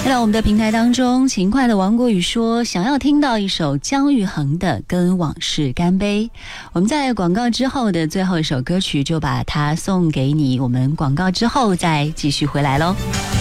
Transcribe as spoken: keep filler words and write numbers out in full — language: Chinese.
来到我们的平台当中，勤快的王国宇说想要听到一首姜育恒的《跟往事干杯》。我们在广告之后的最后一首歌曲就把它送给你，我们广告之后再继续回来咯。